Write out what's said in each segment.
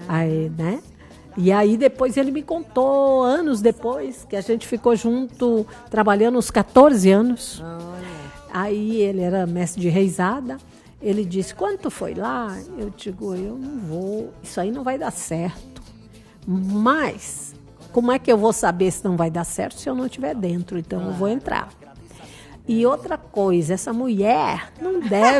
Aí, né? E aí depois ele me contou, anos depois, que a gente ficou junto, trabalhando uns 14 anos. Olha. Aí ele era mestre de reisada. Ele disse, quando tu foi lá? Eu digo, eu não vou, isso aí não vai dar certo. Mas, como é que eu vou saber se não vai dar certo se eu não estiver dentro? Então eu vou entrar. E outra coisa, essa mulher não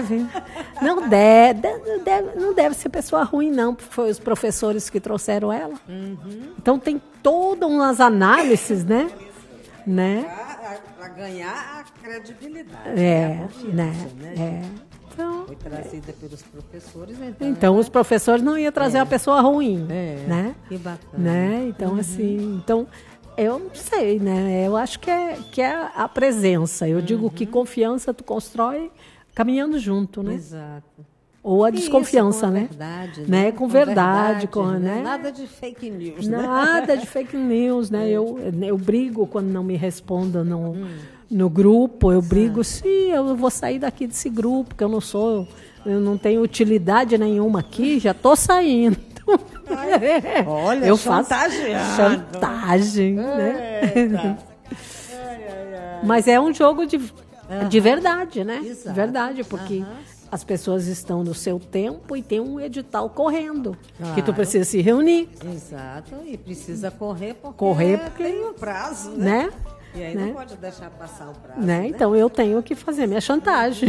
deve ser pessoa ruim, não, porque foi os professores que trouxeram ela. Então tem todas umas análises, né? Para ganhar a credibilidade. É, a confiança, né? Então, foi trazida pelos professores. Então os professores não iam trazer uma pessoa ruim, né? Que bacana. Né? Então, assim, eu não sei, né? Eu acho que é a presença. Eu digo que confiança tu constrói caminhando junto, né? Exato. Ou a desconfiança, com a né? verdade, né? Com verdade, né? Nada de fake news, né? Nada de fake news, né? Eu brigo quando não me respondam no grupo, eu brigo se eu vou sair daqui desse grupo, porque eu não tenho utilidade nenhuma aqui, já estou saindo. Olha, eu faço chantageando. chantagem, né? Mas é um jogo de verdade, né? Exato. Verdade, porque as pessoas estão no seu tempo e tem um edital correndo, Claro. que tu precisa se reunir, Exato, e precisa correr porque tem um prazo, né? E aí não pode deixar passar o prazo, né? Então eu tenho que fazer minha chantagem.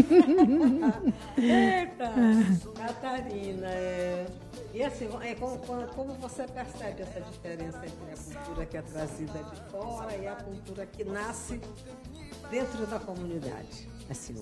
Eita, Catarina, E assim, como você percebe essa diferença entre a cultura que é trazida de fora e a cultura que nasce dentro da comunidade? Assim,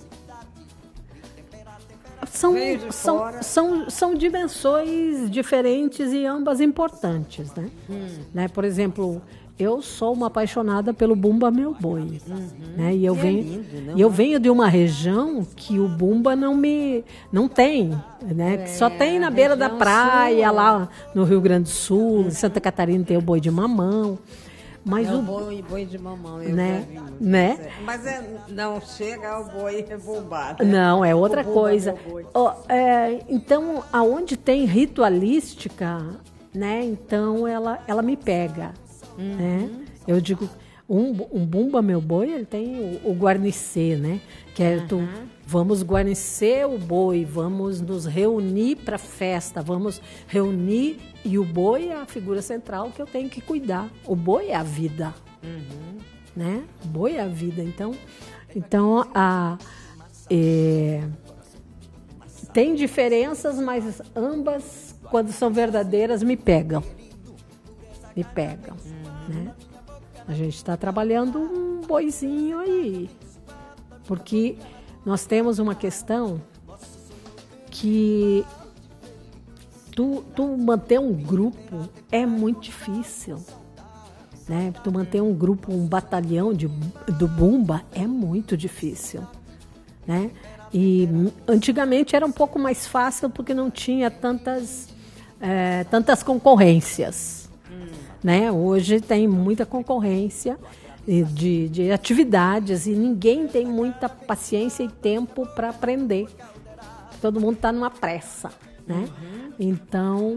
São dimensões diferentes e ambas importantes, né? Por exemplo, eu sou uma apaixonada pelo Bumba Meu Boi, né? E eu venho de uma região que o Bumba não tem, né? Que só tem na beira da praia, lá no Rio Grande do Sul, em Santa Catarina tem o boi de mamão. Mas o boi de mamão, né? Mas não chega ao boi rebombado. Não, é outra coisa. Então, aonde tem ritualística, né? Então ela me pega, né? Eu digo, um Bumba Meu Boi, ele tem o guarnecer, né? Que é vamos guarnecer o boi, vamos nos reunir para festa, vamos reunir, e o boi é a figura central que eu tenho que cuidar. O boi é a vida, né? O boi é a vida. Então tem diferenças, mas ambas, quando são verdadeiras, me pegam. Né? A gente está trabalhando um boizinho aí, porque nós temos uma questão que tu manter um grupo é muito difícil, né? Tu manter um grupo, um batalhão do Bumba é muito difícil, né? E antigamente era um pouco mais fácil porque não tinha tantas concorrências, né? Hoje tem muita concorrência de atividades e ninguém tem muita paciência e tempo para aprender. Todo mundo está numa pressa, né? Então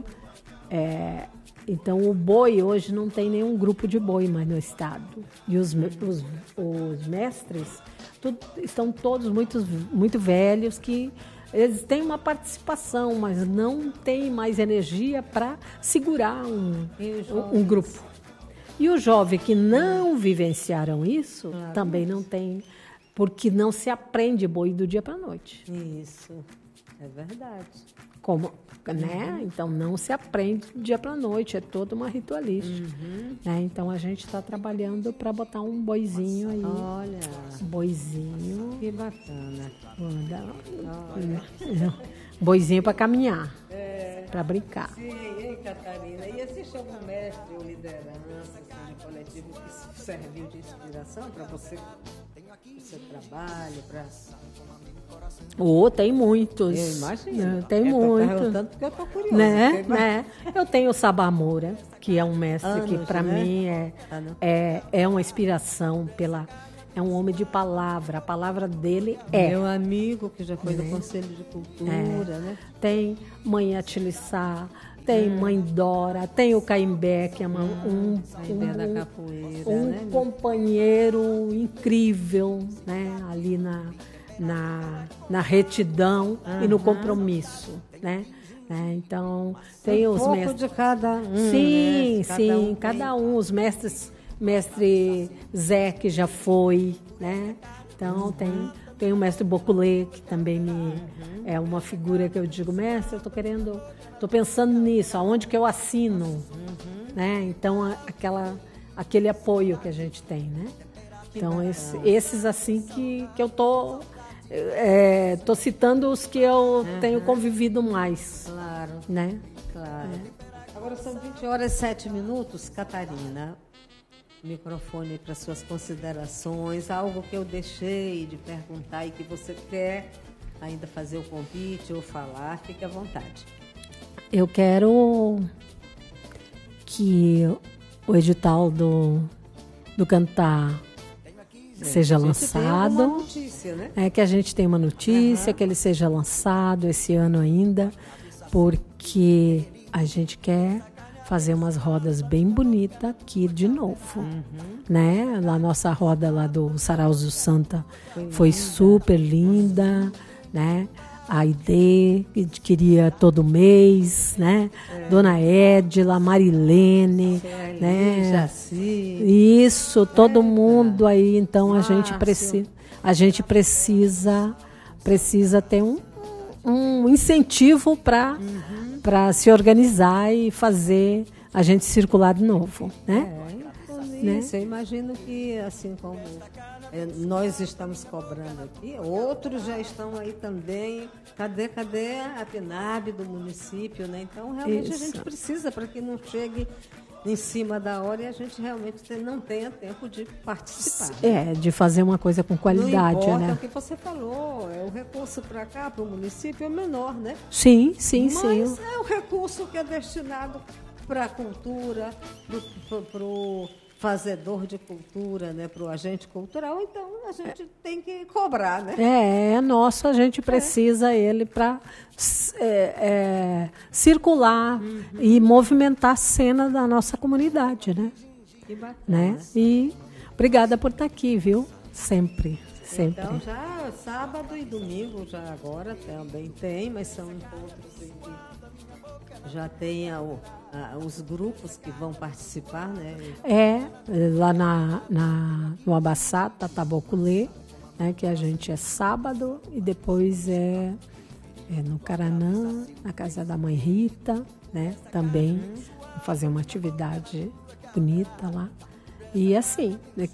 o boi hoje não tem nenhum grupo de boi mais no estado. E os mestres estão todos muito velhos, que eles têm uma participação, mas não têm mais energia para segurar um grupo. E o jovem que não vivenciaram isso, também não tem, porque não se aprende boi do dia para a noite. Isso, é verdade. Como, né? Então não se aprende do dia para a noite, é toda uma ritualística. Né? Então a gente está trabalhando para botar um boizinho aí. Olha, boizinho. Que bacana. Boizinho para caminhar, para brincar. Sim, Catarina. E existe algum mestre ou liderança de coletivo que serviu de inspiração para você, o seu trabalho, para... Tem muitos. Eu imagino. Tem muitos. Perguntando porque eu estou curiosa. Né? Eu tenho o Sabá Moura, que é um mestre que para mim é uma inspiração é um homem de palavra. A palavra dele é. Meu amigo, que já foi do Conselho de Cultura, né? Tem Mãe Atilissá, tem Mãe Dora, tem o Caimbé, que é Caimbé da capoeira, um companheiro incrível, né? Ali na retidão e no compromisso, né? Então, tem os pouco mestres. de cada um. Sim, né? sim, cada um. Os mestres, mestre Zé, que já foi, né? Então, tem o mestre Boculê, que também é uma figura que eu digo, mestre, eu tô pensando nisso, aonde que eu assino, né? Então, aquele apoio que a gente tem, né? Então, esses assim que eu tô citando os que eu tenho convivido mais. Claro. Né? Claro. Agora são 20h07, Catarina. Microfone para suas considerações, algo que eu deixei de perguntar e que você quer ainda fazer o convite ou falar, fique à vontade. Eu quero que o edital do Cantar seja lançado. Tem uma notícia, né? Que a gente tenha uma notícia, que ele seja lançado esse ano ainda, porque a gente quer fazer umas rodas bem bonitas aqui de novo, né? A nossa roda lá do Saraus do Santa foi super linda, né? A Aide, que queria todo mês, né? Dona Edila, Marilene, né? Jaci. Isso, todo mundo aí. Então a gente precisa ter um incentivo para se organizar e fazer a gente circular de novo, né? Isso, eu imagino que, assim como nós estamos cobrando aqui, outros já estão aí também. Cadê a PNAB do município, né? Então, realmente, a gente precisa, para que não chegue em cima da hora e a gente realmente não tenha tempo de participar. De fazer uma coisa com qualidade, não importa, né? O que você falou, o recurso para cá, para o município, é menor, né? Sim. Mas é o recurso que é destinado para a cultura, para o fazedor de cultura, né? Para o agente cultural, então a gente tem que cobrar, né? É nosso, a gente precisa ele para circular e movimentar a cena da nossa comunidade, né? Que bacana. Né? E obrigada por estar aqui, viu? Sempre. Então, já sábado e domingo, já agora também tem, mas são encontros em que já tem os grupos que vão participar, né? Lá no Abassá, Tataboculê, né, que a gente é sábado, e depois no Caranã, na casa da mãe Rita, né? Também fazer uma atividade bonita lá. E assim, né,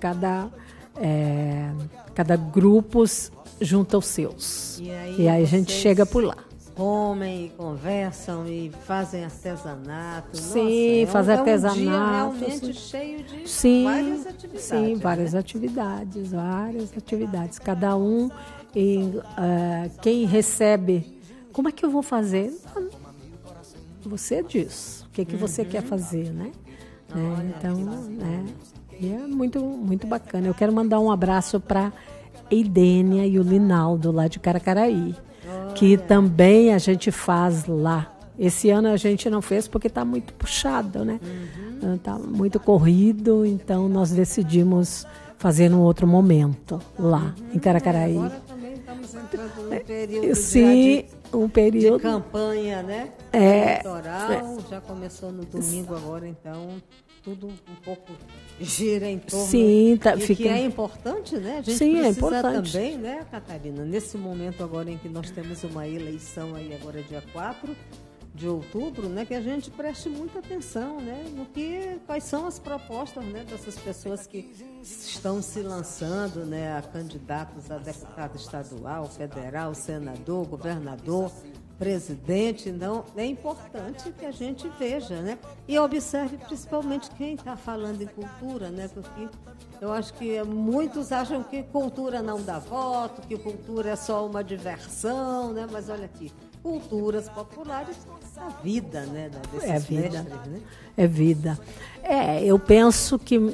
cada grupo junta os seus. E aí a gente chega por lá. Comem, e conversam e fazem artesanato. Sim, fazem artesanato. Um dia realmente cheio de várias atividades. Sim, várias atividades. Cada um, quem recebe, como é que eu vou fazer? Você diz, o que você quer fazer, né? Então, e é muito, muito bacana. Eu quero mandar um abraço para Eidênia e o Linaldo, lá de Caracaraí, que também a gente faz lá. Esse ano a gente não fez porque está muito puxado, né? Está muito corrido, então nós decidimos fazer num outro momento lá em Caracaraí. Agora também estamos entrando num período de campanha, né? Eleitoral. Já começou no domingo agora, então tudo um pouco gira em torno. Sim, que é importante, né? A gente precisa também, né, Catarina? Nesse momento agora em que nós temos uma eleição aí agora dia 4 de outubro, né, que a gente preste muita atenção, né, quais são as propostas, né, dessas pessoas que estão se lançando, né, a candidatos a deputado estadual, federal, senador, governador, presidente. Então, é importante que a gente veja, né, e observe principalmente quem está falando em cultura, né, porque eu acho que muitos acham que cultura não dá voto, que cultura é só uma diversão, né, mas olha aqui, culturas populares são a vida, né, desses mestres, né? É vida. Eu penso que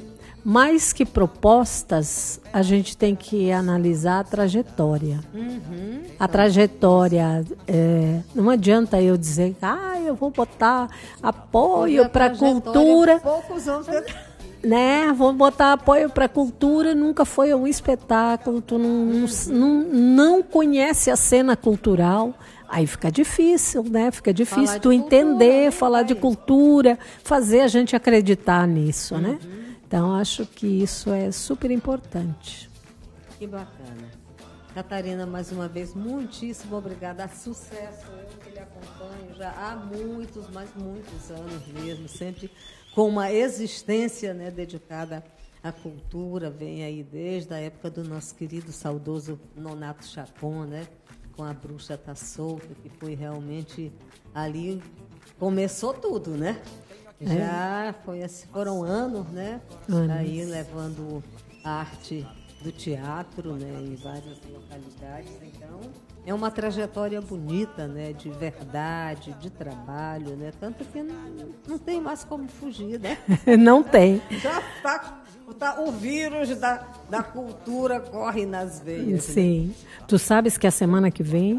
mais que propostas, a gente tem que analisar a trajetória. A trajetória, não adianta eu dizer, eu vou botar apoio para a cultura. Poucos anos né? Vou botar apoio para a cultura, nunca foi um espetáculo, tu não conhece a cena cultural, aí fica difícil, né? Fica difícil tu entender, falar de cultura, fazer a gente acreditar nisso, né? Então, acho que isso é super importante. Que bacana. Catarina, mais uma vez, muitíssimo obrigada. Sucesso, eu que lhe acompanho já há muitos anos mesmo, sempre com uma existência, né, dedicada à cultura, vem aí desde a época do nosso querido, saudoso Nonato Chacon, né, com A Bruxa Tá Solta, que foi realmente ali, começou tudo, né? Já foram anos, né, aí levando a arte do teatro, né, em várias localidades, então é uma trajetória bonita, né, de verdade, de trabalho, né, tanto que não tem mais como fugir, né? Não tem. Já tá o vírus da cultura corre nas veias. Sim. Né? Tu sabes que a semana que vem,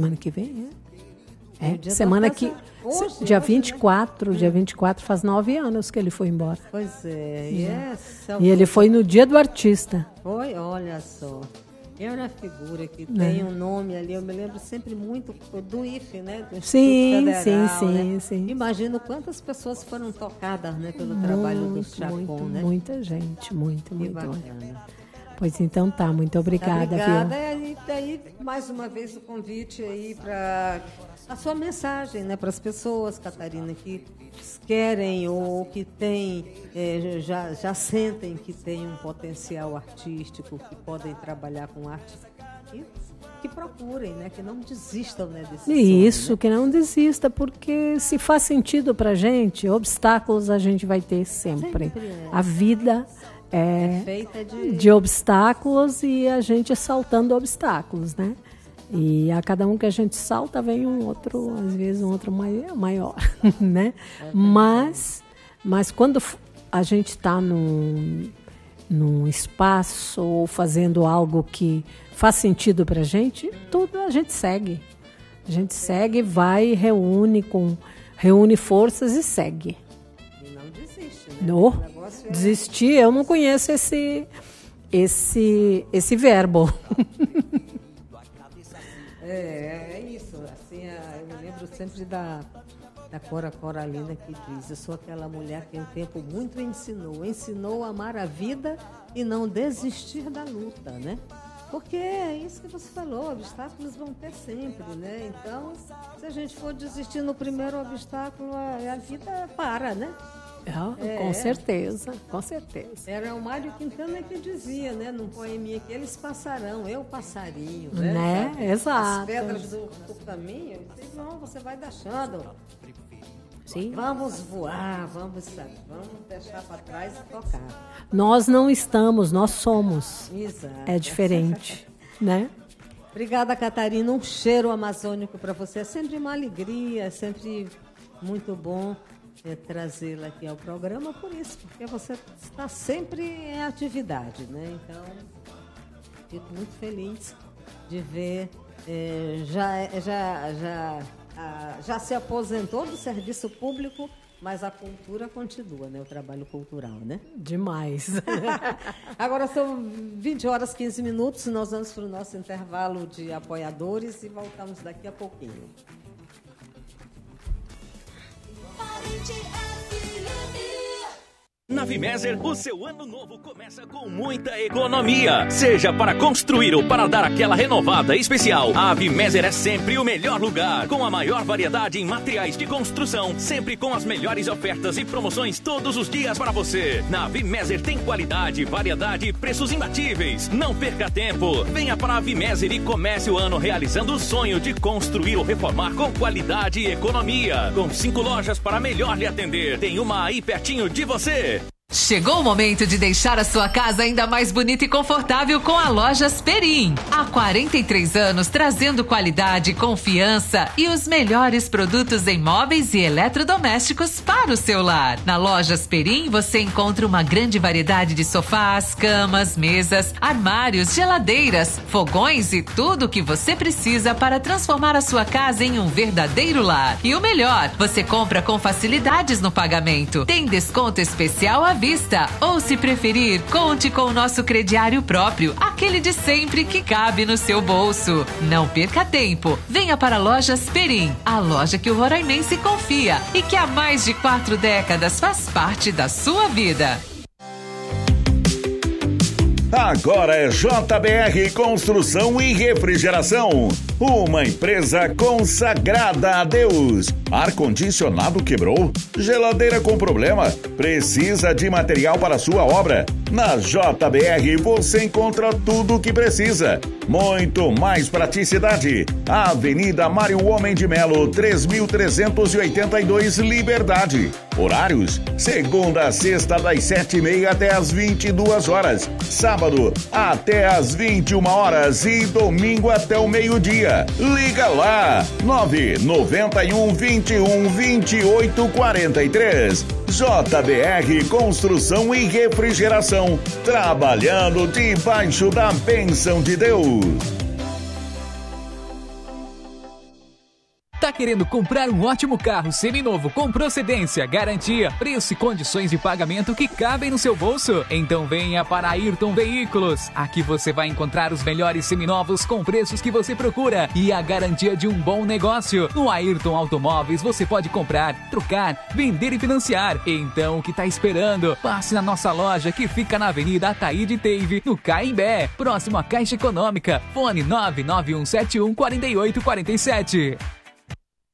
semana que hoje, dia 24, dia 24 faz 9 anos que ele foi embora. Pois é. E ele foi no Dia do Artista. Foi, olha só. É uma figura que tem um nome ali, eu me lembro sempre muito do IFE, né? Do sim, Federal, né? Sim. Imagino quantas pessoas foram tocadas, né, pelo trabalho do Chacon, né? Muita gente, muito bacana. Pois então tá, muito obrigada. Obrigada, e daí mais uma vez o convite aí para a sua mensagem, né, para as pessoas, Catarina, que querem ou que têm, já sentem que têm um potencial artístico, que podem trabalhar com arte, que procurem, né, que não desistam, né, desse sonho, Isso, né? Que não desista, porque se faz sentido para a gente, obstáculos a gente vai ter sempre. A vida é feita de obstáculos e a gente saltando obstáculos, né? E a cada um que a gente salta vem um outro, às vezes um outro maior, né? Mas quando a gente está num espaço ou fazendo algo que faz sentido para a gente, tudo a gente segue. A gente segue, vai, reúne forças e segue. E não desiste, né? Não, desistir, eu não conheço esse verbo. É isso, assim, eu me lembro sempre da Cora Coralina, que diz: eu sou aquela mulher que o tempo muito ensinou a amar a vida e não desistir da luta, né? Porque é isso que você falou, obstáculos vão ter sempre, né? Então, se a gente for desistir no primeiro obstáculo, a vida para, né? Com certeza, com certeza. Era o Mário Quintana que dizia, né, num poeminha, que eles passarão, eu passarinho, né? Exato. As pedras do caminho, não, você vai deixando. Sim. Vamos voar, vamos deixar para trás e tocar. Nós não estamos, nós somos. Exato. É diferente, né? Obrigada, Catarina. Um cheiro amazônico para você. É sempre uma alegria, é sempre muito bom trazê-la aqui ao programa, por isso, porque você está sempre em atividade, né? Então, fico muito feliz de ver, já se aposentou do serviço público, mas a cultura continua, né? O trabalho cultural, né? Demais. Agora são 20 horas 15 minutos, nós vamos para o nosso intervalo de apoiadores e voltamos daqui a pouquinho. Na Vimeser, o seu ano novo começa com muita economia. Seja para construir ou para dar aquela renovada especial, a Vimeser é sempre o melhor lugar. Com a maior variedade em materiais de construção, sempre com as melhores ofertas e promoções todos os dias para você. Na Vimeser tem qualidade, variedade e preços imbatíveis. Não perca tempo. Venha para a Vimeser e comece o ano realizando o sonho de construir ou reformar com qualidade e economia. Com 5 lojas para melhor lhe atender. Tem uma aí pertinho de você. Chegou o momento de deixar a sua casa ainda mais bonita e confortável com a Lojas Perim. Há 43 anos trazendo qualidade, confiança e os melhores produtos em móveis e eletrodomésticos para o seu lar. Na Lojas Perim você encontra uma grande variedade de sofás, camas, mesas, armários, geladeiras, fogões e tudo o que você precisa para transformar a sua casa em um verdadeiro lar. E o melhor, você compra com facilidades no pagamento. Tem desconto especial à vista, ou se preferir, conte com o nosso crediário próprio, aquele de sempre que cabe no seu bolso. Não perca tempo, venha para Lojas Perim, a loja que o roraimense confia e que há mais de 4 décadas faz parte da sua vida. Agora é JBR Construção e Refrigeração, uma empresa consagrada a Deus. Ar-condicionado quebrou? Geladeira com problema? Precisa de material para sua obra? Na JBR você encontra tudo o que precisa. Muito mais praticidade. Avenida Mário Homem de Melo, 3382 Liberdade. Horários: segunda a sexta das 7h30 até as 22 horas. Sábado até as 21 horas e domingo até o meio-dia. Liga lá, 991 21 28 43. JBR Construção e Refrigeração, trabalhando debaixo da bênção de Deus. Tá querendo comprar um ótimo carro seminovo com procedência, garantia, preço e condições de pagamento que cabem no seu bolso? Então venha para Ayrton Veículos. Aqui você vai encontrar os melhores seminovos com preços que você procura e a garantia de um bom negócio. No Ayrton Automóveis você pode comprar, trocar, vender e financiar. Então o que tá esperando? Passe na nossa loja que fica na Avenida Ataíde Teive, no Caimbé, próximo à Caixa Econômica. Fone 99171 4847.